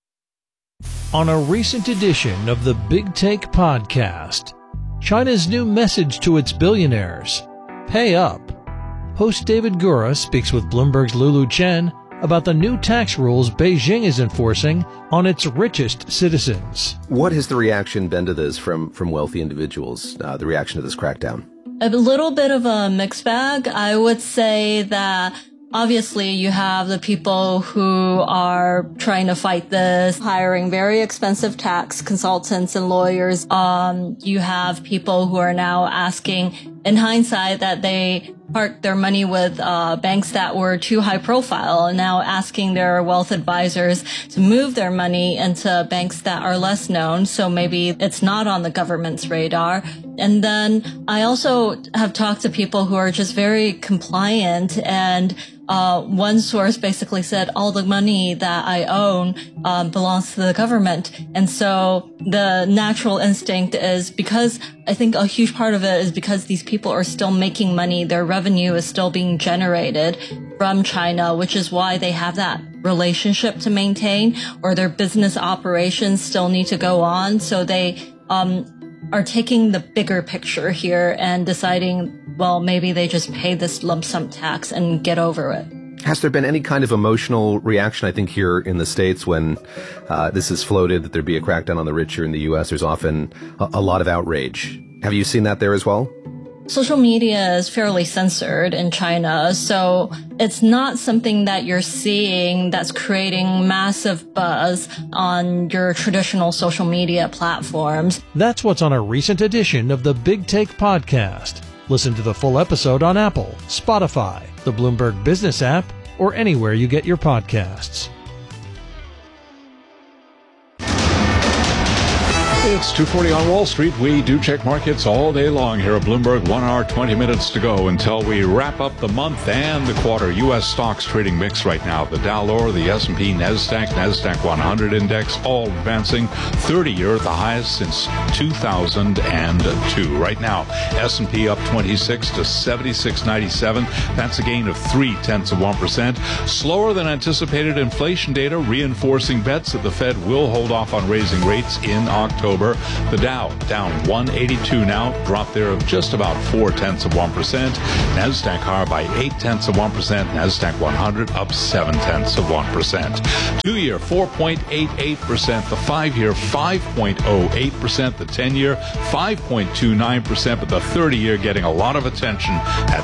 On a recent edition of the Big Take podcast, China's new message to its billionaires, pay up. Host David Gura speaks with Bloomberg's Lulu Chen about the new tax rules Beijing is enforcing on its richest citizens.
What has the reaction been to this from wealthy individuals, the reaction to this crackdown?
A little bit of a mixed bag. I would say that obviously, you have the people who are trying to fight this, hiring very expensive tax consultants and lawyers. You have people who are now asking, in hindsight, that they parked their money with banks that were too high profile, and now asking their wealth advisors to move their money into banks that are less known. So maybe it's not on the government's radar. And then I also have talked to people who are just very compliant, and one source basically said all the money that I own belongs to the government. And so the natural instinct is, because I think a huge part of it is because these people are still making money, their revenue is still being generated from China, which is why they have that relationship to maintain, or their business operations still need to go on. So they are taking the bigger picture here and deciding, well, maybe they just pay this lump sum tax and get over it.
Has there been any kind of emotional reaction? I think here in the States, when this is floated that there'd be a crackdown on the rich here in the U.S., there's often a lot of outrage. Have you seen that there as well?
Social media is fairly censored in China, so it's not something that you're seeing that's creating massive buzz on your traditional social media platforms.
That's what's on a recent edition of the Big Take podcast.
Listen to the full episode on Apple, Spotify, the Bloomberg Business app, or anywhere you get your podcasts.
It's 2:40 on Wall Street. We do check markets all day long here at Bloomberg. 1 hour, 20 minutes to go until we wrap up the month and the quarter. U.S. stocks trading mixed right now. The Dow lower, the S&P, NASDAQ 100 index, all advancing 30-year at the highest since 2002. Right now, S&P up 26 to 76.97. That's a gain of 0.3%. Slower than anticipated inflation data reinforcing bets that the Fed will hold off on raising rates in October. The Dow down 182 now, drop there of just about 0.4%. NASDAQ higher by 0.8%. NASDAQ 100 up 0.7%. 2-year 4.88%. The 5-year 5.08%. The 10-year 5.29%. But the 30-year getting a lot of attention at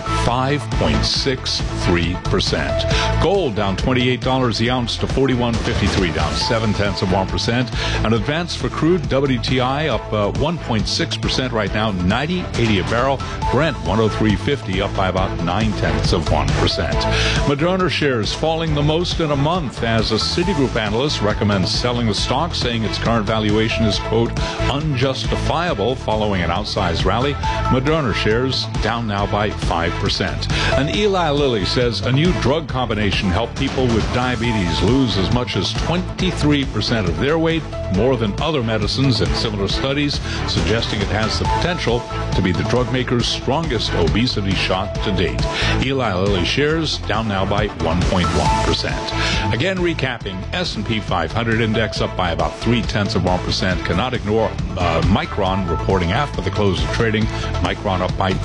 5.63%. Gold down $28 the ounce to $41.53, down 0.7%. An advance for crude WTI up 1.6% right now, 90.80 a barrel. Brent 103.50 up by about 0.9%. Moderna shares falling the most in a month as a Citigroup analyst recommends selling the stock, saying its current valuation is, quote, unjustifiable following an outsized rally. Moderna shares down now by 5%. And Eli Lilly says a new drug combination helped people with diabetes lose as much as 23% of their weight, more than other medicines in similar studies, suggesting it has the potential to be the drug maker's strongest obesity shot to date. Eli Lilly shares down now by 1.1%. Again, recapping, S&P 500 index up by about 0.3%. Cannot ignore Micron reporting after the close of trading. Micron up by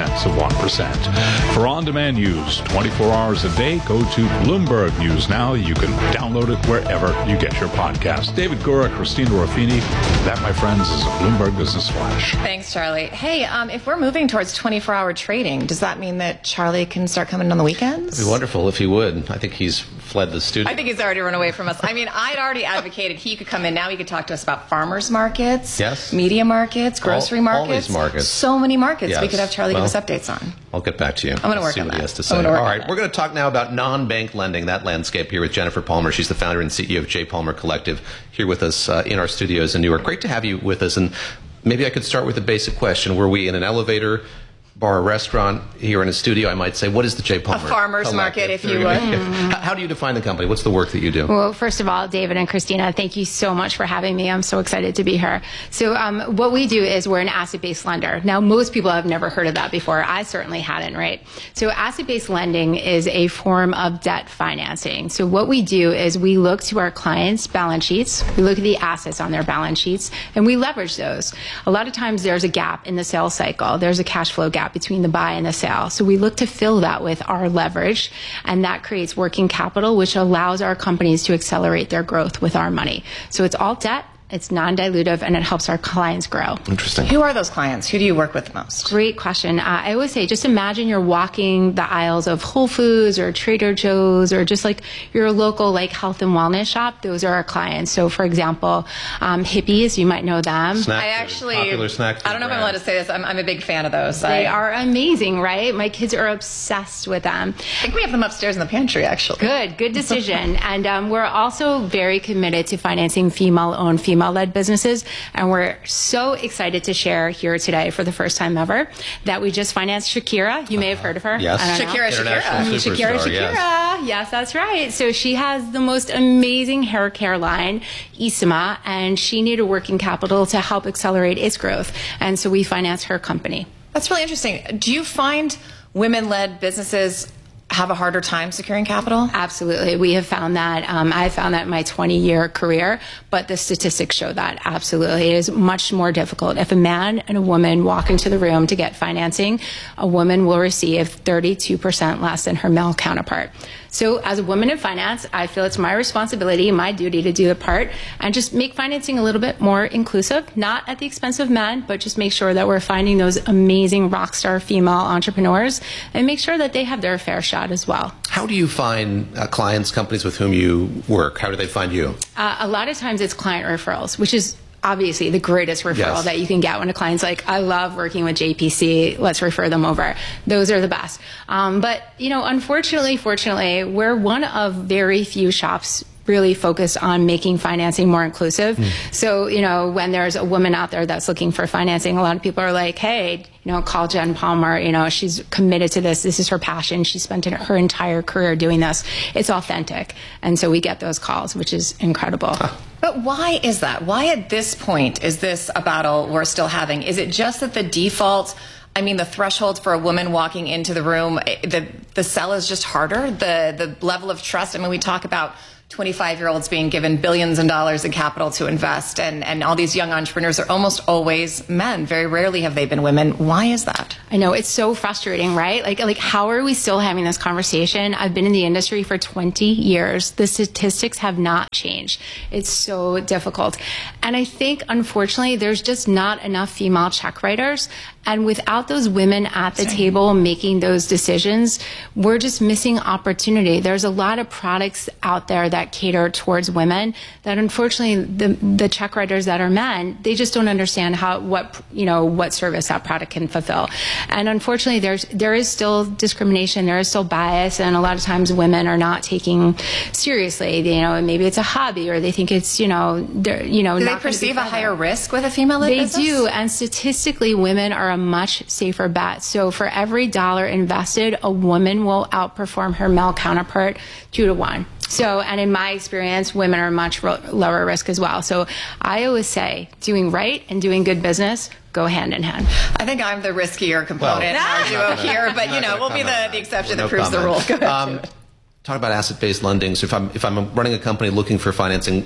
0.3%. For on-demand news, 24 hours a day, go to Bloomberg News Now. You can download it wherever you get your podcast. David Gura, Christina Ruffini. That, my friends, is a Bloomberg Business Flash.
Thanks, Charlie. Hey, if we're moving towards 24-hour trading, does that mean that Charlie can start coming on the weekends?
It'd be wonderful if he would. I think he's fled the studio.
I think he's already run away from us. I mean, I'd already advocated he could come in. Now he could talk to us about farmers markets,
yes,
media markets, grocery markets.
All these markets.
So many markets
yes.
we could have Charlie give us updates on.
I'll get back to you.
I'm going to work
see
on
what
that.
He has to say. All right, we're going to talk now about non-bank lending, that landscape here with Jennifer Palmer. She's the founder and CEO of J. Palmer Collective, here with us in our studios in Newark. Great to have you with us. And maybe I could start with a basic question. Were we in an elevator, bar, or restaurant, here in a studio, I might say, what is the J. Palmer?
A farmer's market, if you would.
How do you define the company? What's the work that you do?
Well, first of all, David and Christina, thank you so much for having me. I'm so excited to be here. So what we do is we're an asset-based lender. Now, most people have never heard of that before. I certainly hadn't, right? So asset-based lending is a form of debt financing. So what we do is we look to our clients' balance sheets, we look at the assets on their balance sheets, and we leverage those. A lot of times there's a gap in the sales cycle. There's a cash flow gap between the buy and the sell. So we look to fill that with our leverage, and that creates working capital, which allows our companies to accelerate their growth with our money. So it's all debt. It's non-dilutive, and it helps our clients grow.
Interesting.
Who are those clients? Who do you work with the most?
Great question. I always say, just imagine you're walking the aisles of Whole Foods or Trader Joe's or just like your local like health and wellness shop. Those are our clients. So, for example, Hippies, you might know them.
Popular snack food
I don't know if I'm allowed to say this. I'm a big fan of those.
They are amazing, right? My kids are obsessed with them.
I think we have them upstairs in the pantry, actually.
Good decision. And we're also very committed to financing female-owned, female-led businesses, and we're so excited to share here today for the first time ever that we just financed Shakira. You may have heard of her.
Yes.
Shakira.
Superstar,
Yes, that's right. So she has the most amazing hair care line, Isima, and she needed working capital to help accelerate its growth, and so we financed her company.
That's really interesting. Do you find women-led businesses have a harder time securing capital?
Absolutely. We have found that. I found that in my 20-year career, but the statistics show that absolutely. It is much more difficult. If a man and a woman walk into the room to get financing, a woman will receive 32% less than her male counterpart. So as a woman in finance, I feel it's my responsibility, my duty to do the part and just make financing a little bit more inclusive, not at the expense of men, but just make sure that we're finding those amazing rock star female entrepreneurs and make sure that they have their fair shot as well.
How do you find clients, companies with whom you work? How do they find you?
A lot of times it's client referrals, which is obviously the greatest referral that you can get when a client's like, I love working with JPC, let's refer them over. Those are the best. But, unfortunately, fortunately, we're one of very few shops really focused on making financing more inclusive. So, when there's a woman out there that's looking for financing, a lot of people are like, hey, call Jen Palmer, she's committed to this. This is her passion. She spent her entire career doing this. It's authentic. And so we get those calls, which is incredible.
But why is that? Why at this point is this a battle we're still having? Is it just that the default, the threshold for a woman walking into the room, the sell is just harder? The level of trust, we talk about 25-year-olds being given billions of dollars in capital to invest, and all these young entrepreneurs are almost always men. Very rarely have they been women. Why is that?
I know, it's so frustrating, right? Like how are we still having this conversation? I've been in the industry for 20 years. The statistics have not changed. It's so difficult. And I think, unfortunately, there's just not enough female check writers. And without those women at the table making those decisions, we're just missing opportunity. There's a lot of products out there that cater towards women that, unfortunately, the check writers that are men, they just don't understand what service that product can fulfill. And unfortunately, there is still discrimination, there is still bias, and a lot of times women are not taking seriously. Maybe it's a hobby, or they think it's
Do they perceive a higher risk with a female-led business?
They do, and statistically, women are a much safer bet. So for every dollar invested, a woman will outperform her male counterpart 2 to 1. So, and in my experience, women are much lower risk as well. So I always say doing right and doing good business go hand in hand.
I think I'm the riskier component in our duo here, but we'll be the exception that proves the rule. Go ahead.
Talk about asset-based lending. So if I'm running a company looking for financing,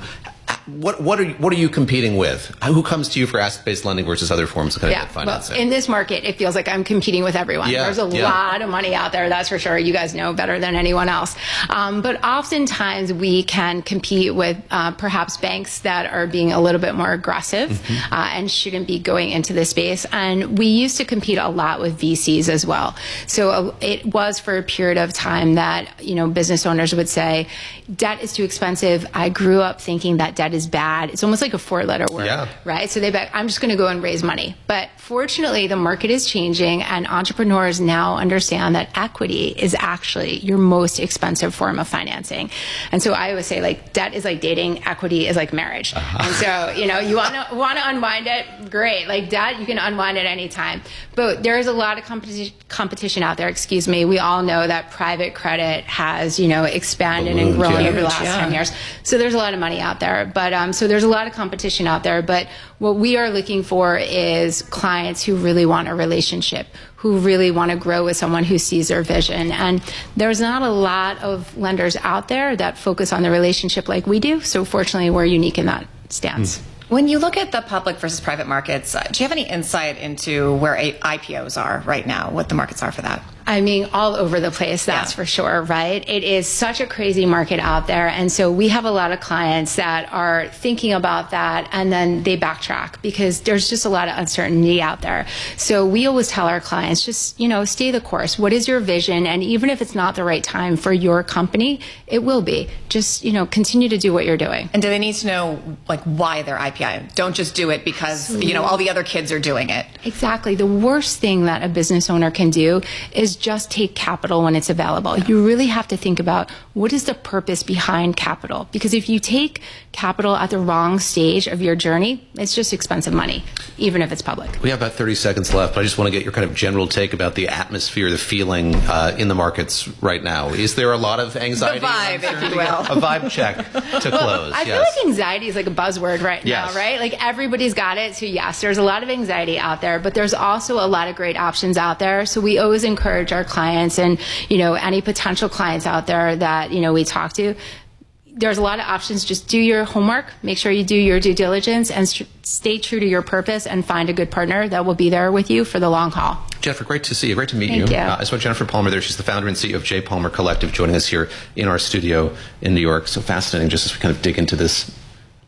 what are you competing with? Who comes to you for asset-based lending versus other forms of debt financing?
Well, in this market, it feels like I'm competing with everyone. There's a lot of money out there, that's for sure. You guys know better than anyone else. But oftentimes we can compete with perhaps banks that are being a little bit more aggressive and shouldn't be going into this space. And we used to compete a lot with VCs as well. So it was for a period of time that business owners would say, debt is too expensive. I grew up thinking that debt is bad. It's almost like a 4-letter word, right? So I'm just going to go and raise money. But fortunately, the market is changing, and entrepreneurs now understand that equity is actually your most expensive form of financing. And so I always say, debt is like dating, equity is like marriage. And so, you want to unwind it, great. Like debt, you can unwind it anytime. But there is a lot of competition out there. We all know that private credit has, expanded and grown over the last 10 years. So there's a lot of money out there. But so there's a lot of competition out there. But what we are looking for is clients who really want a relationship, who really want to grow with someone who sees their vision. And there's not a lot of lenders out there that focus on the relationship like we do. So fortunately, we're unique in that stance.
When you look at the public versus private markets, do you have any insight into where IPOs are right now, what the markets are for that?
All over the place, that's for sure, right? It is such a crazy market out there. And so we have a lot of clients that are thinking about that, and then they backtrack because there's just a lot of uncertainty out there. So we always tell our clients, just, stay the course. What is your vision? And even if it's not the right time for your company, it will be. Just, continue to do what you're doing.
And do they need to know, why they're IPO? Don't just do it because, all the other kids are doing it.
Exactly. The worst thing that a business owner can do is just take capital when it's available. You really have to think about what is the purpose behind capital. Because if you take capital at the wrong stage of your journey, it's just expensive money, even if it's public.
We have about 30 seconds left, but I just want to get your kind of general take about the atmosphere, the feeling in the markets right now. Is there a lot of anxiety?
The vibe, if you will.
A vibe check to close.
I feel like anxiety is like a buzzword right now, right? Like everybody's got it. So yes, there's a lot of anxiety out there, but there's also a lot of great options out there. So we always encourage our clients and, any potential clients out there that, we talk to, there's a lot of options. Just do your homework, make sure you do your due diligence, and stay true to your purpose and find a good partner that will be there with you for the long haul.
Jennifer, great to see you. Great to meet
you.
Thank you. I saw Jennifer Palmer there. She's the founder and CEO of J. Palmer Collective, joining us here in our studio in New York. So fascinating just as we kind of dig into this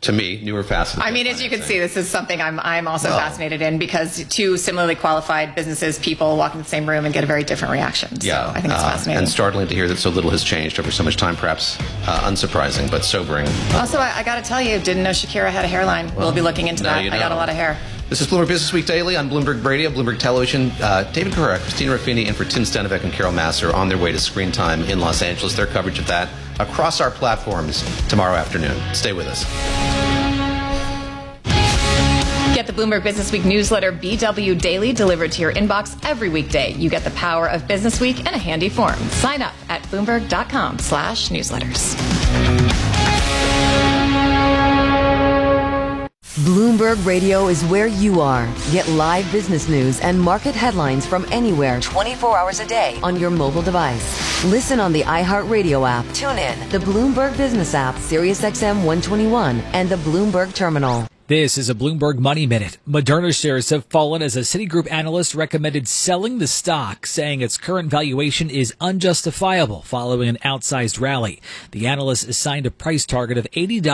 to me, newer facets.
I mean, as you can see, this is something I'm also fascinated in, because two similarly qualified businesses, people walk in the same room and get a very different reaction. So I think it's fascinating.
And startling to hear that so little has changed over so much time, perhaps unsurprising, but sobering.
Also, I got to tell you, didn't know Shakira had a hairline. We'll be looking into that. I got a lot of hair.
This is Bloomberg Business Week Daily on Bloomberg Radio, Bloomberg Television. David Carrera, Christina Ruffini, and for Tim Stenevec and Carol Mass are on their way to Screen Time in Los Angeles. Their coverage of that across our platforms tomorrow afternoon. Stay with us.
Get the Bloomberg Business Week newsletter BW Daily delivered to your inbox every weekday. You get the power of Business Week in a handy form. Sign up at Bloomberg.com/newsletters.
Bloomberg Radio is where you are. Get live business news and market headlines from anywhere 24 hours a day on your mobile device. Listen on the iHeartRadio app. Tune in the Bloomberg Business app, SiriusXM 121, and the Bloomberg Terminal.
This is a Bloomberg Money Minute. Moderna shares have fallen as a Citigroup analyst recommended selling the stock, saying its current valuation is unjustifiable following an outsized rally. The analyst assigned a price target of $80